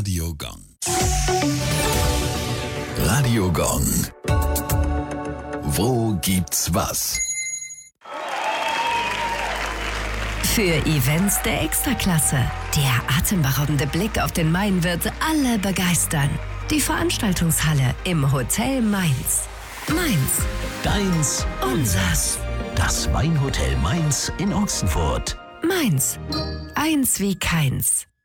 Radio Gong. Radio Gong. Wo gibt's was? Für Events der Extraklasse. Der atemberaubende Blick auf den Main wird alle begeistern. Die Veranstaltungshalle im Hotel Mainz. Mainz. Deins, unsers. Das Weinhotel Mainz in Ochsenfurt. Mainz. Eins wie keins.